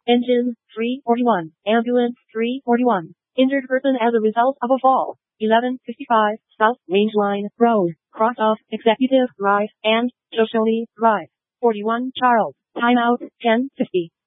Engine 341. Ambulance 341. Injured person as a result of a fall. 1155 South Range Line Road, cross of Executive Drive and Shoshone Drive. 41 Charles. Timeout 10:50.